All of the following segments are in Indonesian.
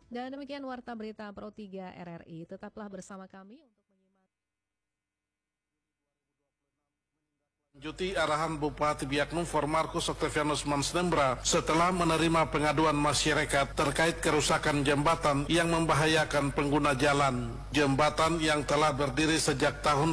Dan demikian Warta Berita Pro 3 RRI. Tetaplah bersama kami untuk Juti arahan Bupati Biak Numfor Markus Octavianus Mansnembra setelah menerima pengaduan masyarakat terkait kerusakan jembatan yang membahayakan pengguna jalan. Jembatan yang telah berdiri sejak tahun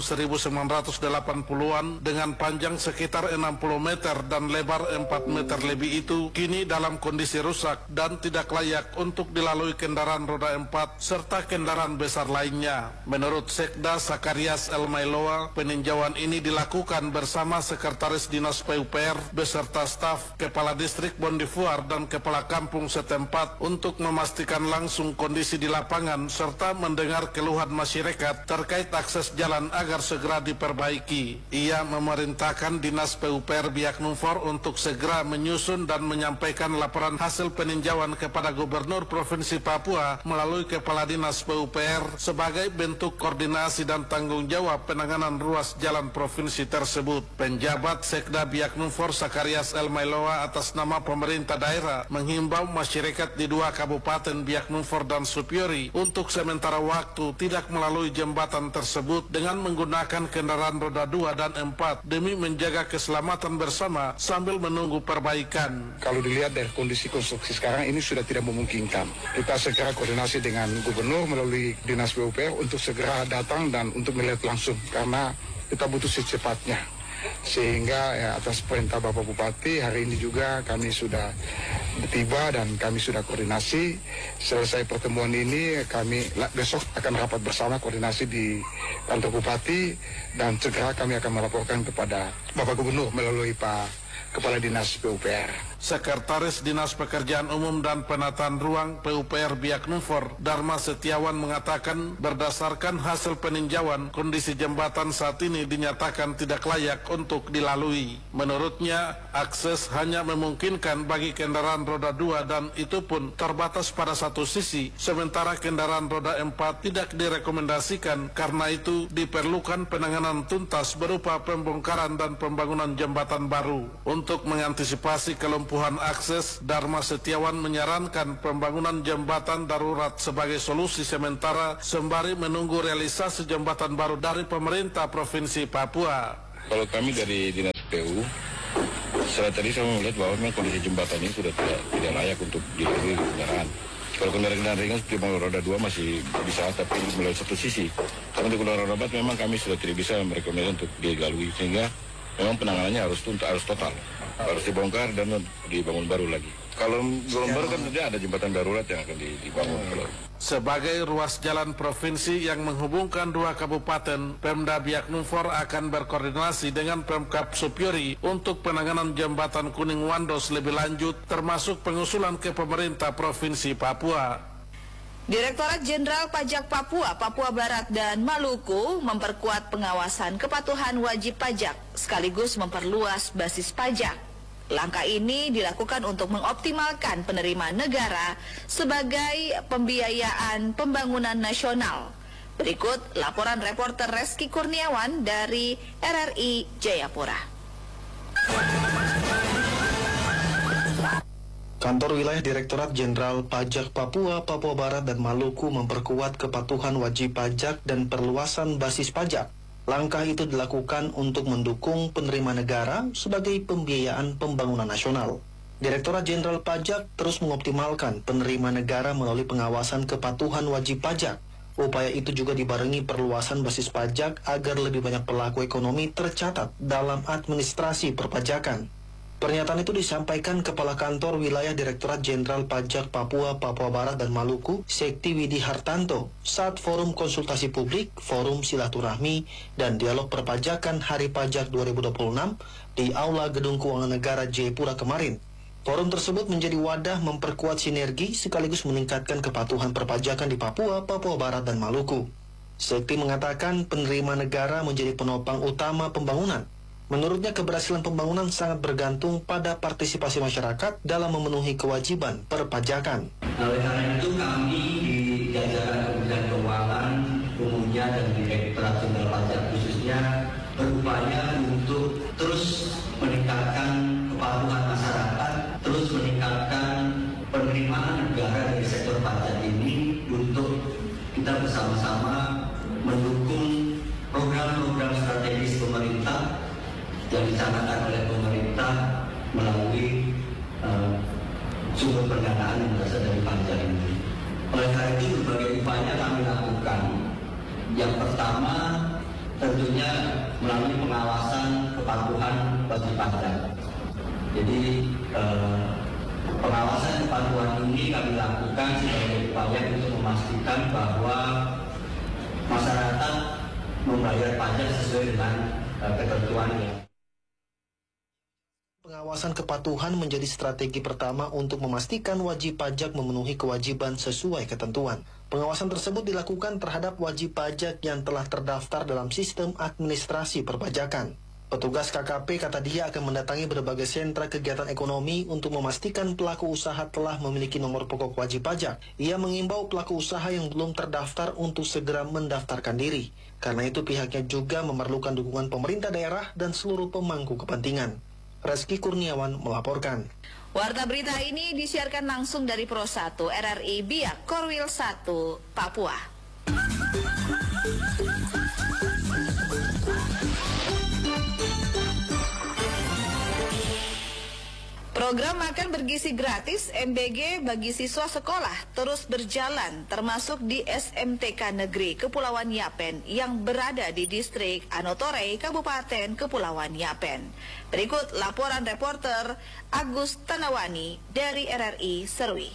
1980-an dengan panjang sekitar 60 meter dan lebar 4 meter lebih itu kini dalam kondisi rusak dan tidak layak untuk dilalui kendaraan roda 4 serta kendaraan besar lainnya. Menurut Sekda Sakarias Elmailoa, peninjauan ini dilakukan bersama Sekretaris Dinas PUPR beserta staf, Kepala Distrik Bondifuar dan Kepala Kampung setempat untuk memastikan langsung kondisi di lapangan serta mendengar keluhan masyarakat terkait akses jalan agar segera diperbaiki. Ia memerintahkan Dinas PUPR Biak Numfor untuk segera menyusun dan menyampaikan laporan hasil peninjauan kepada Gubernur Provinsi Papua melalui Kepala Dinas PUPR sebagai bentuk koordinasi dan tanggung jawab penanganan ruas jalan provinsi tersebut. Penjabat Sekda Biak Numfor Sakarias Elmailoa atas nama pemerintah daerah menghimbau masyarakat di 2 kabupaten Biak Numfor dan Supiori untuk sementara waktu tidak melalui jembatan tersebut dengan menggunakan kendaraan roda 2 dan 4 demi menjaga keselamatan bersama sambil menunggu perbaikan. Kalau dilihat dari kondisi konstruksi sekarang ini sudah tidak memungkinkan. Kita segera koordinasi dengan Gubernur melalui Dinas PUPR untuk segera datang dan untuk melihat langsung karena kita butuh secepatnya. Sehingga atas perintah Bapak Bupati hari ini juga kami sudah tiba dan kami sudah koordinasi. Selesai pertemuan ini kami besok akan rapat bersama koordinasi di kantor Bupati dan segera kami akan melaporkan kepada Bapak Gubernur melalui Pak Kepala Dinas PUPR. Sekretaris Dinas Pekerjaan Umum dan Penataan Ruang PUPR Biak Numfor, Dharma Setiawan mengatakan berdasarkan hasil peninjauan, kondisi jembatan saat ini dinyatakan tidak layak untuk dilalui. Menurutnya, akses hanya memungkinkan bagi kendaraan roda 2 dan itu pun terbatas pada satu sisi, sementara kendaraan roda 4 tidak direkomendasikan karena itu diperlukan penanganan tuntas berupa pembongkaran dan pembangunan jembatan baru. Untuk mengantisipasi kelumpuhan akses, Dharma Setiawan menyarankan pembangunan jembatan darurat sebagai solusi sementara sembari menunggu realisasi jembatan baru dari pemerintah Provinsi Papua. Kalau kami dari Dinas PU, setelah tadi saya melihat bahwa memang kondisi jembatan ini sudah tidak layak untuk dilalui kendaraan. Kalau kendaraan ringan cuma roda 2 masih bisa, tapi melalui satu sisi. Kalau untuk kendaraan roda 4 memang kami sudah tidak bisa merekomendasikan untuk dilalui, sehingga memang penanganannya harus total, harus dibongkar dan dibangun baru lagi. Kalau belum baru kan tidak ada jembatan darurat yang akan dibangun. Sebagai ruas jalan provinsi yang menghubungkan 2 kabupaten, Pemda Biak Numfor akan berkoordinasi dengan Pemkab Supiori untuk penanganan jembatan Kuning Wandos lebih lanjut, termasuk pengusulan ke pemerintah Provinsi Papua. Direktorat Jenderal Pajak Papua, Papua Barat, dan Maluku memperkuat pengawasan kepatuhan wajib pajak sekaligus memperluas basis pajak. Langkah ini dilakukan untuk mengoptimalkan penerimaan negara sebagai pembiayaan pembangunan nasional. Berikut laporan reporter Reski Kurniawan dari RRI Jayapura. Kantor Wilayah Direktorat Jenderal Pajak Papua, Papua Barat, dan Maluku memperkuat kepatuhan wajib pajak dan perluasan basis pajak. Langkah itu dilakukan untuk mendukung penerimaan negara sebagai pembiayaan pembangunan nasional. Direktorat Jenderal Pajak terus mengoptimalkan penerimaan negara melalui pengawasan kepatuhan wajib pajak. Upaya itu juga dibarengi perluasan basis pajak agar lebih banyak pelaku ekonomi tercatat dalam administrasi perpajakan. Pernyataan itu disampaikan Kepala Kantor Wilayah Direktorat Jenderal Pajak Papua, Papua Barat, dan Maluku, Sekti Widi Hartanto, saat forum konsultasi publik, forum silaturahmi, dan dialog perpajakan Hari Pajak 2026 di Aula Gedung Keuangan Negara Jayapura kemarin. Forum tersebut menjadi wadah memperkuat sinergi sekaligus meningkatkan kepatuhan perpajakan di Papua, Papua Barat, dan Maluku. Sekti mengatakan penerimaan negara menjadi penopang utama pembangunan. Menurutnya keberhasilan pembangunan sangat bergantung pada partisipasi masyarakat dalam memenuhi kewajiban perpajakan. Oleh karena itu kami di jajaran Kementerian Keuangan umumnya dan Direktorat Jenderal Pajak khususnya berupaya untuk terus meningkatkan kepatuhan masyarakat, terus meningkatkan penerimaan negara dari sektor pajak ini untuk kita bersama-sama mendukung program-program strategis pemerintah yang dicanangkan oleh pemerintah melalui sumber pendanaan yang berasal dari pajak ini. Oleh karena itu berbagai upaya kami lakukan. Yang pertama tentunya melalui pengawasan kepatuhan wajib pajak. Jadi pengawasan kepatuhan ini kami lakukan sebagai upaya untuk memastikan bahwa masyarakat membayar pajak sesuai dengan ketentuannya. Pengawasan kepatuhan menjadi strategi pertama untuk memastikan wajib pajak memenuhi kewajiban sesuai ketentuan. Pengawasan tersebut dilakukan terhadap wajib pajak yang telah terdaftar dalam sistem administrasi perpajakan. Petugas KKP kata dia akan mendatangi berbagai sentra kegiatan ekonomi untuk memastikan pelaku usaha telah memiliki nomor pokok wajib pajak. Ia mengimbau pelaku usaha yang belum terdaftar untuk segera mendaftarkan diri. Karena itu pihaknya juga memerlukan dukungan pemerintah daerah dan seluruh pemangku kepentingan. Reski Kurniawan melaporkan. Warta berita ini disiarkan langsung dari Pro 1 RRI Biak Korwil 1, Papua. Program makan bergizi gratis MBG bagi siswa sekolah terus berjalan, termasuk di SMTK Negeri Kepulauan Yapen yang berada di distrik Anotorei, Kabupaten Kepulauan Yapen. Berikut laporan reporter Agus Tanawani dari RRI Serui.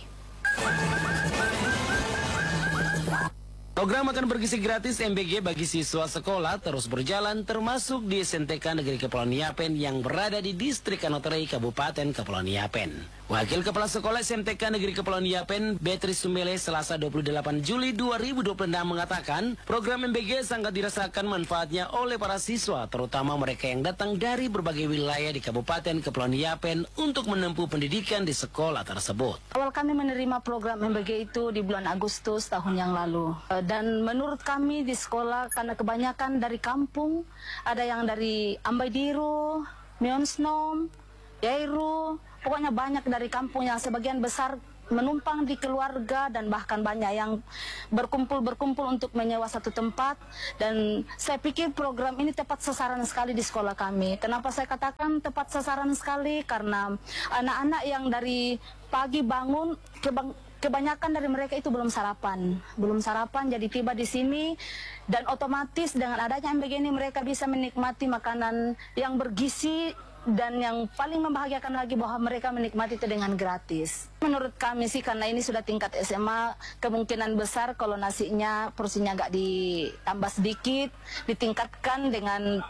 Program makan bergizi gratis MBG bagi siswa sekolah terus berjalan, termasuk di SMTK Negeri Kepulauan Yapen yang berada di distrik Anotorei, Kabupaten Kepulauan Yapen. Wakil Kepala Sekolah SMTK Negeri Kepulauan Yapen, Beatrice Sumele, Selasa 28 Juli 2026 mengatakan, program MBG sangat dirasakan manfaatnya oleh para siswa, terutama mereka yang datang dari berbagai wilayah di Kabupaten Kepulauan Yapen untuk menempuh pendidikan di sekolah tersebut. Awal kami menerima program MBG itu di bulan Agustus tahun yang lalu. Dan menurut kami di sekolah, karena kebanyakan dari kampung, ada yang dari Ambaidiru, Mionsnom, Yairu, pokoknya banyak dari kampung yang sebagian besar menumpang di keluarga dan bahkan banyak yang berkumpul untuk menyewa satu tempat. Dan saya pikir program ini tepat sasaran sekali di sekolah kami. Kenapa saya katakan tepat sasaran sekali? Karena anak-anak yang dari pagi bangun, kebanyakan dari mereka itu belum sarapan, jadi tiba di sini dan otomatis dengan adanya MBG ini mereka bisa menikmati makanan yang bergizi dan yang paling membahagiakan lagi bahwa mereka menikmati itu dengan gratis. Menurut kami sih karena ini sudah tingkat SMA, kemungkinan besar kalau nasinya porsinya nggak ditambah sedikit, ditingkatkan dengan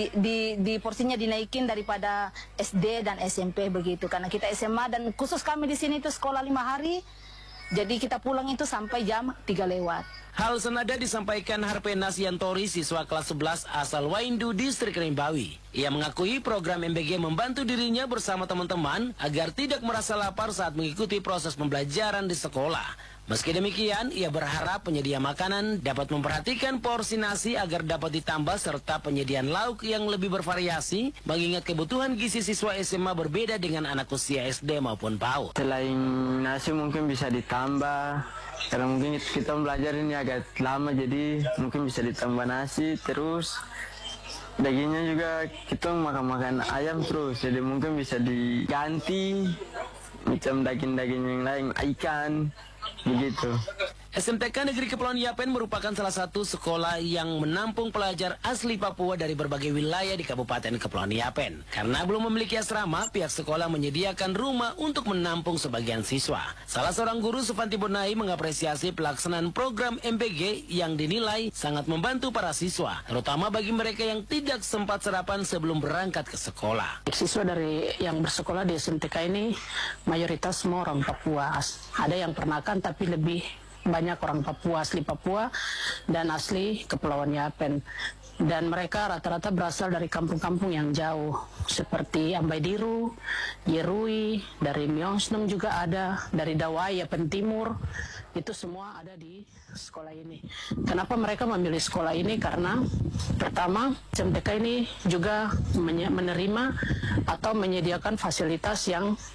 di porsinya dinaikin daripada SD dan SMP begitu. Karena kita SMA dan khusus kami di sini itu sekolah 5 hari. Jadi kita pulang itu sampai jam 3 lewat. Hal senada disampaikan Harpenas Yantori, siswa kelas 11 asal Waindu, distrik Rimbawi. Ia mengakui program MBG membantu dirinya bersama teman-teman agar tidak merasa lapar saat mengikuti proses pembelajaran di sekolah. Meski demikian, ia berharap penyedia makanan dapat memperhatikan porsi nasi agar dapat ditambah serta penyediaan lauk yang lebih bervariasi, mengingat kebutuhan gizi siswa SMA berbeda dengan anak usia SD maupun PAUD. Selain nasi mungkin bisa ditambah, karena mungkin kita belajar ini agak lama jadi mungkin bisa ditambah nasi, terus dagingnya juga kita makan ayam terus, jadi mungkin bisa diganti macam daging-daging yang lain, ikan. Begitu. SMTK Negeri Kepulauan Yapen merupakan salah satu sekolah yang menampung pelajar asli Papua dari berbagai wilayah di Kabupaten Kepulauan Yapen. Karena belum memiliki asrama, pihak sekolah menyediakan rumah untuk menampung sebagian siswa. Salah seorang guru, Sufanti Bonai, mengapresiasi pelaksanaan program MBG yang dinilai sangat membantu para siswa, terutama bagi mereka yang tidak sempat sarapan sebelum berangkat ke sekolah. Siswa dari yang bersekolah di SMTK ini mayoritas semua orang Papua. Ada yang peranakan tapi lebih banyak orang Papua, asli Papua dan asli Kepulauan Yapen. Dan mereka rata-rata berasal dari kampung-kampung yang jauh, seperti Ambaidiru, Yerui, dari Myeongsdong juga ada, dari Dawai, Yapen Timur. Itu semua ada di sekolah ini. Kenapa mereka memilih sekolah ini? Karena pertama, SMTK ini juga menerima atau menyediakan fasilitas yang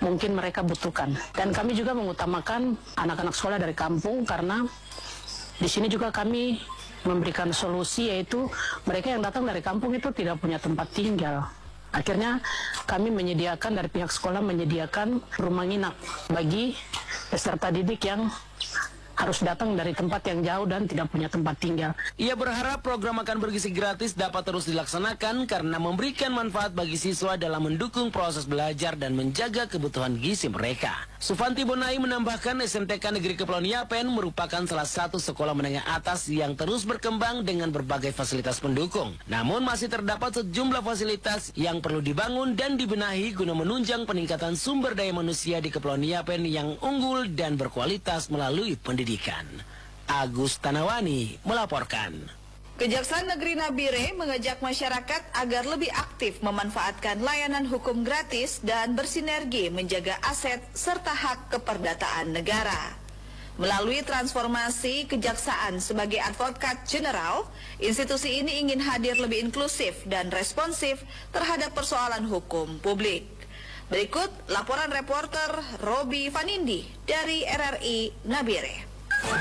mungkin mereka butuhkan. Dan kami juga mengutamakan anak-anak sekolah dari kampung, karena di sini juga kami memberikan solusi, yaitu mereka yang datang dari kampung itu tidak punya tempat tinggal. Akhirnya kami menyediakan, dari pihak sekolah menyediakan rumah nginap bagi peserta didik yang harus datang dari tempat yang jauh dan tidak punya tempat tinggal. Ia berharap program makan bergizi gratis dapat terus dilaksanakan karena memberikan manfaat bagi siswa dalam mendukung proses belajar dan menjaga kebutuhan gizi mereka. Sufanti Bonai menambahkan SMTK Negeri Kepulauan Yapen merupakan salah satu sekolah menengah atas yang terus berkembang dengan berbagai fasilitas pendukung. Namun masih terdapat sejumlah fasilitas yang perlu dibangun dan dibenahi guna menunjang peningkatan sumber daya manusia di Kepulauan Yapen yang unggul dan berkualitas melalui pendidikan. Agus Tanawani melaporkan. Kejaksaan Negeri Nabire mengajak masyarakat agar lebih aktif memanfaatkan layanan hukum gratis dan bersinergi menjaga aset serta hak keperdataan negara. Melalui transformasi kejaksaan sebagai advokat general, institusi ini ingin hadir lebih inklusif dan responsif terhadap persoalan hukum publik. Berikut laporan reporter Robi Vanindi dari RRI Nabire.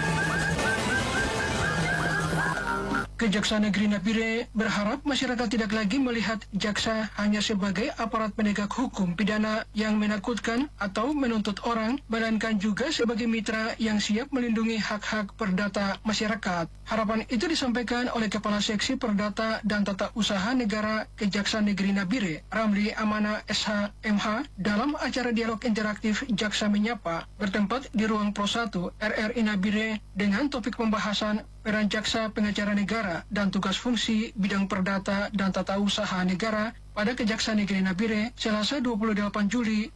Kejaksaan Negeri Nabire berharap masyarakat tidak lagi melihat jaksa hanya sebagai aparat penegak hukum pidana yang menakutkan atau menuntut orang, melainkan juga sebagai mitra yang siap melindungi hak-hak perdata masyarakat. Harapan itu disampaikan oleh Kepala Seksi Perdata dan Tata Usaha Negara Kejaksaan Negeri Nabire, Ramli Amana SH MH, dalam acara dialog interaktif Jaksa Menyapa bertempat di Ruang Pro 1 RRI Nabire dengan topik pembahasan peran jaksa pengacara negara dan tugas fungsi bidang perdata dan tata usaha negara pada Kejaksaan Negeri Nabire Selasa 28 Juli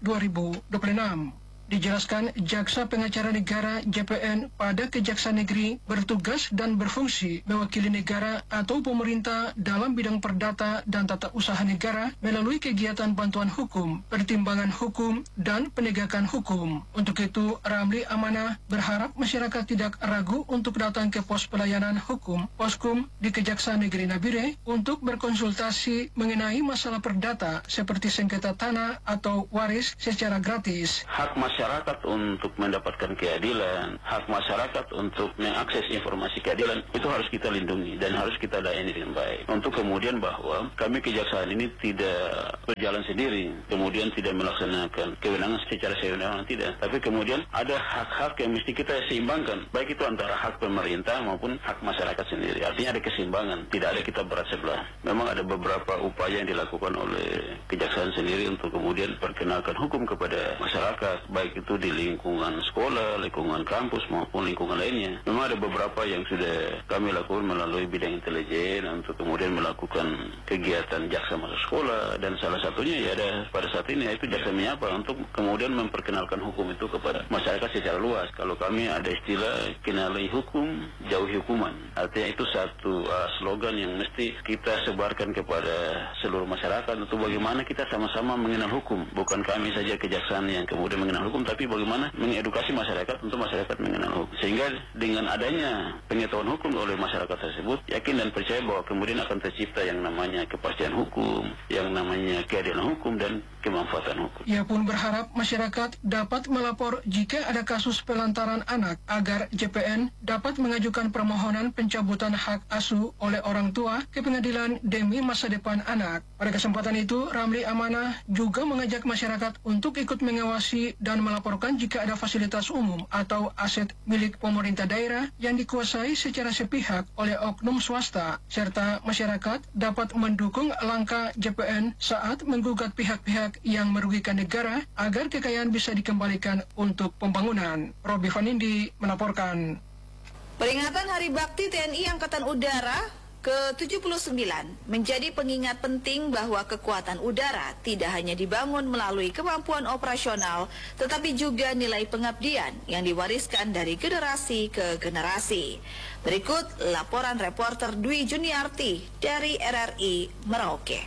2026. Dijelaskan, jaksa pengacara negara JPN pada Kejaksaan Negeri bertugas dan berfungsi mewakili negara atau pemerintah dalam bidang perdata dan tata usaha negara melalui kegiatan bantuan hukum, pertimbangan hukum, dan penegakan hukum. Untuk itu, Ramli Amanah berharap masyarakat tidak ragu untuk datang ke pos pelayanan hukum Poskum di Kejaksaan Negeri Nabire untuk berkonsultasi mengenai masalah perdata seperti sengketa tanah atau waris secara gratis. Hak masyarakat untuk mendapatkan keadilan, hak masyarakat untuk mengakses informasi keadilan itu harus kita lindungi dan harus kita layani dengan baik. Untuk kemudian bahwa kami kejaksaan ini tidak berjalan sendiri, kemudian tidak melaksanakan kewenangan secara sewenang tidak, tapi kemudian ada hak-hak yang mesti kita seimbangkan, baik itu antara hak pemerintah maupun hak masyarakat sendiri. Artinya ada keseimbangan, tidak ada kita berat sebelah. Memang ada beberapa upaya yang dilakukan oleh kejaksaan sendiri untuk kemudian perkenalkan hukum kepada masyarakat, baik itu di lingkungan sekolah, lingkungan kampus maupun lingkungan lainnya. Memang ada beberapa yang sudah kami lakukan melalui bidang intelijen untuk kemudian melakukan kegiatan jaksa masuk sekolah, dan salah satunya ya ada pada saat ini yaitu jaksa menyapa untuk kemudian memperkenalkan hukum itu kepada masyarakat secara luas. Kalau kami ada istilah kenali hukum, jauhi hukuman. Artinya itu satu slogan yang mesti kita sebarkan kepada seluruh masyarakat untuk bagaimana kita sama-sama mengenal hukum. Bukan kami saja kejaksaan yang kemudian mengenal hukum, tapi bagaimana mengedukasi masyarakat untuk masyarakat mengenal hukum. Sehingga dengan adanya pengetahuan hukum oleh masyarakat tersebut, yakin dan percaya bahwa kemudian akan tercipta yang namanya kepastian hukum, yang namanya keadilan hukum, dan kemanfaatan hukum. Ia pun berharap masyarakat dapat melapor jika ada kasus pelantaran anak agar JPN dapat mengajukan permohonan pencabutan hak asuh oleh orang tua ke pengadilan demi masa depan anak. Pada kesempatan itu, Ramli Amanah juga mengajak masyarakat untuk ikut mengawasi dan melaporkan jika ada fasilitas umum atau aset milik pemerintah daerah yang dikuasai secara sepihak oleh oknum swasta, serta masyarakat dapat mendukung langkah JPN saat menggugat pihak-pihak yang merugikan negara agar kekayaan bisa dikembalikan untuk pembangunan. Robi Vanindi melaporkan. Peringatan Hari Bakti TNI Angkatan Udara ke-79 menjadi pengingat penting bahwa kekuatan udara tidak hanya dibangun melalui kemampuan operasional, tetapi juga nilai pengabdian yang diwariskan dari generasi ke generasi. Berikut laporan reporter Dwi Juniarti dari RRI Merauke.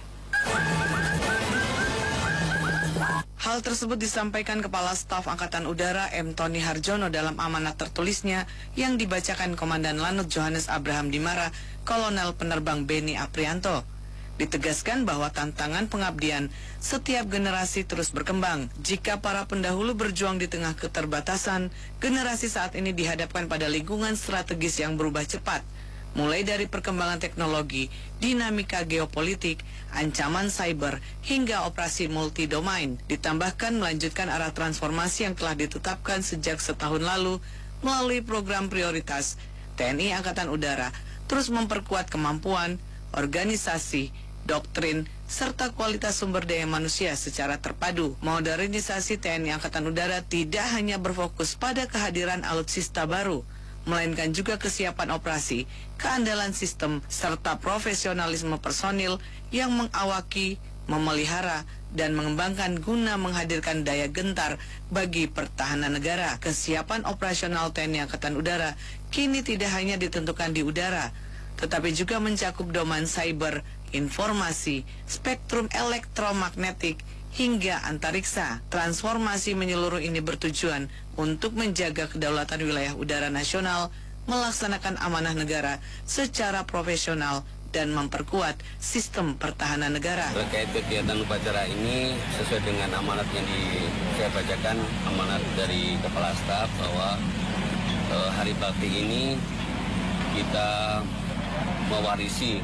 Hal tersebut disampaikan Kepala Staf Angkatan Udara M. Tony Harjono dalam amanat tertulisnya yang dibacakan Komandan Lanut Johannes Abraham Dimara, Kolonel Penerbang Beni Aprianto. Ditegaskan bahwa tantangan pengabdian setiap generasi terus berkembang. Jika para pendahulu berjuang di tengah keterbatasan, generasi saat ini dihadapkan pada lingkungan strategis yang berubah cepat. Mulai dari perkembangan teknologi, dinamika geopolitik, ancaman cyber, hingga operasi multi-domain. Ditambahkan melanjutkan arah transformasi yang telah ditetapkan sejak setahun lalu melalui program prioritas. TNI Angkatan Udara terus memperkuat kemampuan, organisasi, doktrin, serta kualitas sumber daya manusia secara terpadu. Modernisasi TNI Angkatan Udara tidak hanya berfokus pada kehadiran alutsista baru, melainkan juga kesiapan operasi, keandalan sistem, serta profesionalisme personil yang mengawaki, memelihara, dan mengembangkan guna menghadirkan daya gentar bagi pertahanan negara. Kesiapan operasional TNI Angkatan Udara kini tidak hanya ditentukan di udara, tetapi juga mencakup domain cyber, informasi, spektrum elektromagnetik, hingga antariksa. Transformasi menyeluruh ini bertujuan untuk menjaga kedaulatan wilayah udara nasional, melaksanakan amanah negara secara profesional, dan memperkuat sistem pertahanan negara. Terkait kegiatan upacara ini sesuai dengan amanat yang saya bacakan, amanat dari Kepala Staf bahwa Hari Bakti ini kita mewarisi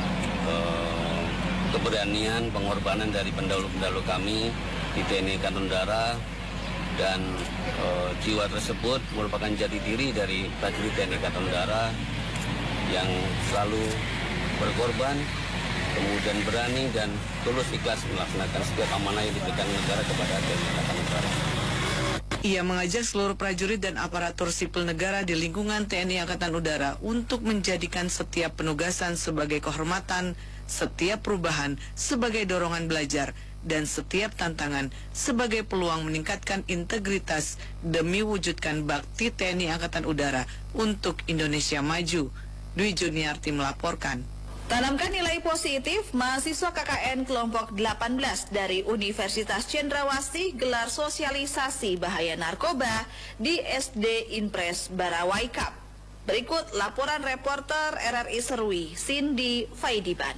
keberanian, pengorbanan dari pendahulu-pendahulu kami di TNI Angkatan Udara, dan jiwa tersebut merupakan jati diri dari prajurit TNI Angkatan Udara yang selalu berkorban, kemudian berani dan tulus ikhlas melaksanakan setiap amanah yang diberikan negara kepada TNI Angkatan Udara. Ia mengajak seluruh prajurit dan aparatur sipil negara di lingkungan TNI Angkatan Udara untuk menjadikan setiap penugasan sebagai kehormatan, setiap perubahan sebagai dorongan belajar, dan setiap tantangan sebagai peluang meningkatkan integritas demi wujudkan bakti TNI Angkatan Udara untuk Indonesia maju. Dwi Juniarti melaporkan. Tanamkan nilai positif, mahasiswa KKN kelompok 18 dari Universitas Cendrawasih gelar sosialisasi bahaya narkoba di SD Impres Barawaikap. Berikut laporan reporter RRI Serui, Cindy Faidiban.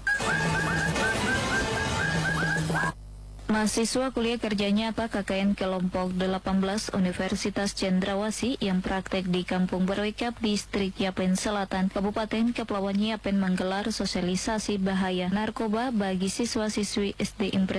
Mahasiswa kuliah kerja nyata KKN kelompok 18 Universitas Cendrawasih yang praktek di Kampung Barawaikap, Distrik Yapen Selatan, Kabupaten Kepulauan Yapen menggelar sosialisasi bahaya narkoba bagi siswa-siswi SD Impres